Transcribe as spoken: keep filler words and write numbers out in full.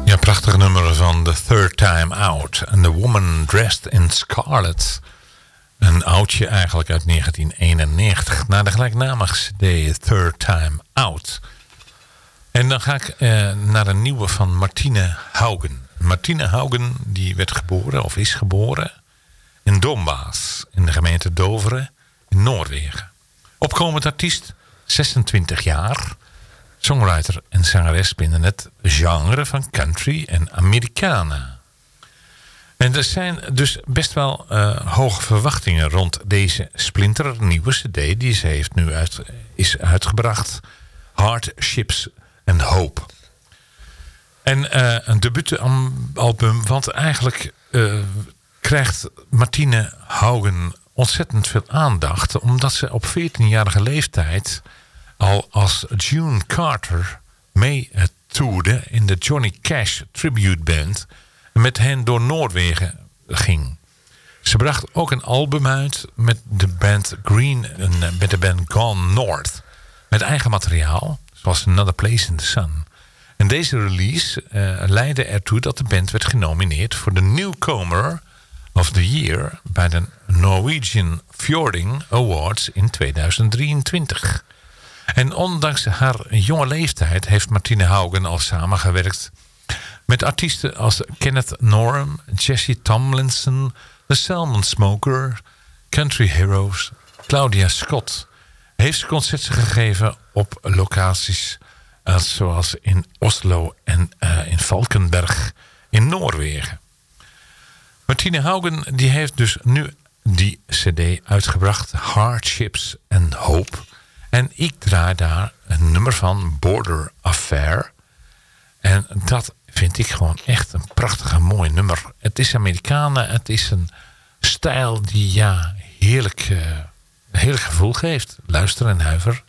Ja, prachtig nummer van The Third Time Out. And the Woman Dressed in Scarlet. Een oudje eigenlijk uit negentien eenennegentig. Naar de gelijknamige cd Third Time Out. En dan ga ik eh, naar een nieuwe van Martine Haugen. Martine Haugen die werd geboren, of is geboren... in Dombaas, in de gemeente Doveren, in Noorwegen. Opkomend artiest, zesentwintig jaar... songwriter en zangeres binnen het genre van country en Americana. En er zijn dus best wel uh, hoge verwachtingen rond deze splinternieuwe cd... die ze heeft nu uit, is uitgebracht. Hardships and Hope. En uh, een debuutalbum, want eigenlijk uh, krijgt Martine Haugen ontzettend veel aandacht... omdat ze op veertienjarige leeftijd... al als June Carter mee toerde in de Johnny Cash Tribute Band... en met hen door Noorwegen ging. Ze bracht ook een album uit met de band Green, met de band Gone North. Met eigen materiaal, zoals Another Place in the Sun. En deze release uh, leidde ertoe dat de band werd genomineerd... voor de Newcomer of the Year... bij de Norwegian Fjording Awards in tweeduizend drieëntwintig... En ondanks haar jonge leeftijd heeft Martine Haugen al samengewerkt met artiesten als Kenneth Norum, Jesse Tomlinson, The Salmon Smoker, Country Heroes, Claudia Scott. Heeft ze concerten gegeven op locaties uh, zoals in Oslo en uh, in Valkenberg in Noorwegen. Martine Haugen die heeft dus nu die cd uitgebracht, Hardships and Hope. En ik draai daar een nummer van, Border Affair. En dat vind ik gewoon echt een prachtig en mooi nummer. Het is Americana, het is een stijl die ja, heerlijk, uh, heerlijk gevoel geeft. Luister en huiver.